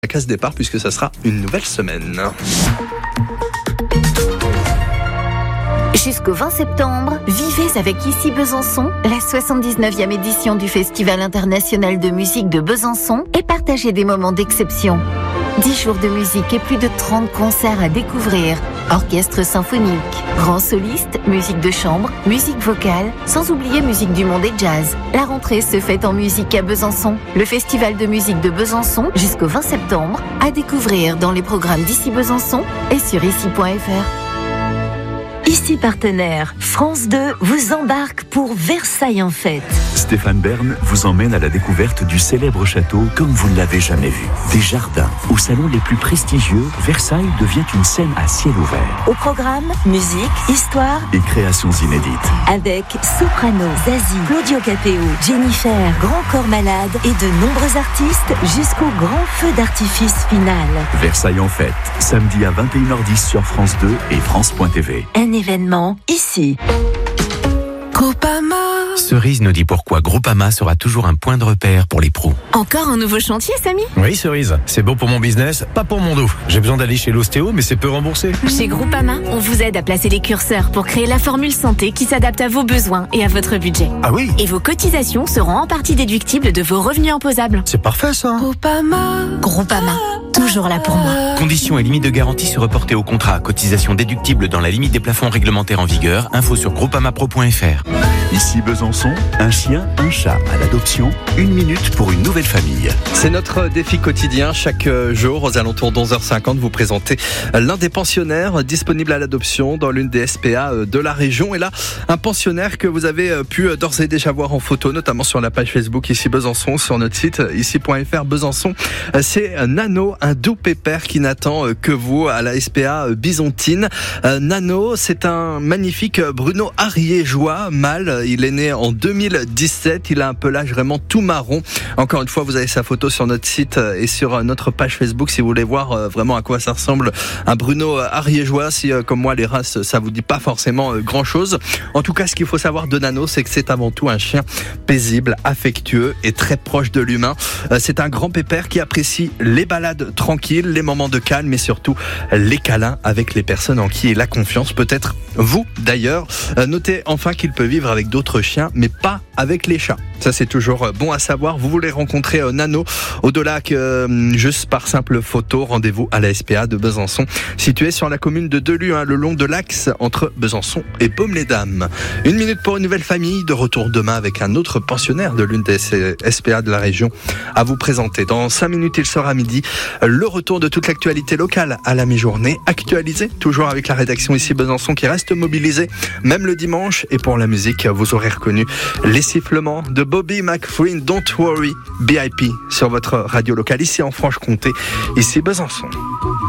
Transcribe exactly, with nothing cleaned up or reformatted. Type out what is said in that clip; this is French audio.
la case départ puisque ça sera une nouvelle semaine. Jusqu'au vingt septembre, vivez avec Ici Besançon, la soixante-dix-neuvième édition du Festival international de musique de Besançon et partagez des moments d'exception. dix jours de musique et plus de trente concerts à découvrir. Orchestre symphonique, grands solistes, musique de chambre, musique vocale, sans oublier musique du monde et jazz. La rentrée se fête en musique à Besançon. Le Festival de musique de Besançon jusqu'au vingt septembre, à découvrir dans les programmes d'Ici Besançon et sur ici point f r. Ici partenaire, France deux vous embarque pour Versailles en fête. Stéphane Bern vous emmène à la découverte du célèbre château comme vous ne l'avez jamais vu. Des jardins aux salons les plus prestigieux, Versailles devient une scène à ciel ouvert. Au programme, musique, histoire et créations inédites. Avec Soprano, Zazie, Claudio Capéo, Jennifer, Grand Corps Malade et de nombreux artistes jusqu'au grand feu d'artifice final. Versailles en fête, samedi à vingt et une heures dix sur France deux et France point T V. Un événement ici. Groupama. Cerise nous dit pourquoi Groupama sera toujours un point de repère pour les pros. Encore un nouveau chantier, Samy ? Oui, Cerise, c'est bon pour mon business, pas pour mon dos. J'ai besoin d'aller chez l'ostéo, mais c'est peu remboursé. Chez Groupama, on vous aide à placer les curseurs pour créer la formule santé qui s'adapte à vos besoins et à votre budget. Ah oui ? Et vos cotisations seront en partie déductibles de vos revenus imposables. C'est parfait ça. Groupama. Groupama, toujours là pour moi. Conditions et limites de garantie se reporter au contrat. Cotisation déductible dans la limite des plafonds réglementaires en vigueur. Info sur groupamapro point f r. Ici Besançon, un chien, un chat à l'adoption, une minute pour une nouvelle famille. C'est notre défi quotidien. Chaque jour, aux alentours d'onze heures cinquante, vous présentez l'un des pensionnaires disponibles à l'adoption dans l'une des S P A de la région. Et là, un pensionnaire que vous avez pu d'ores et déjà voir en photo, notamment sur la page Facebook Ici Besançon, sur notre site ici point f r Besançon. C'est Nano, un doux pépère qui n'attend que vous à la S P A Bisontine. Nano, c'est un magnifique Bruno ariégeois mâle. Il est né en deux mille dix-sept, il a un pelage vraiment tout marron. Encore une fois, vous avez sa photo sur notre site et sur notre page Facebook si vous voulez voir vraiment à quoi ça ressemble un Bruno ariégeois. Si comme moi les races ça vous dit pas forcément grand chose. En tout cas, ce qu'il faut savoir de Nano, c'est que c'est avant tout un chien paisible, affectueux et très proche de l'humain. C'est un grand pépère qui apprécie les balades tranquilles, les moments de calme, mais surtout les câlins avec les personnes en qui il a confiance. Peut-être vous d'ailleurs. Notez enfin qu'il peut vivre avec d'autres chiens, mais pas avec les chats. Ça, c'est toujours bon à savoir. Vous voulez rencontrer Nano, au-delà que euh, juste par simple photo, rendez-vous à la S P A de Besançon, située sur la commune de Delus, hein, le long de l'axe entre Besançon et Baume-les-Dames. Une minute pour une nouvelle famille, de retour demain avec un autre pensionnaire de l'une des S P A de la région à vous présenter. Dans cinq minutes, il sera midi. Le retour de toute l'actualité locale à la mi-journée, actualisée, toujours avec la rédaction ici Besançon qui reste mobilisée, même le dimanche. Et pour la musique, vous aurez reconnu les sifflements de Bobby McFerrin, Don't Worry, B I P sur votre radio locale ici en Franche-Comté, ici Besançon.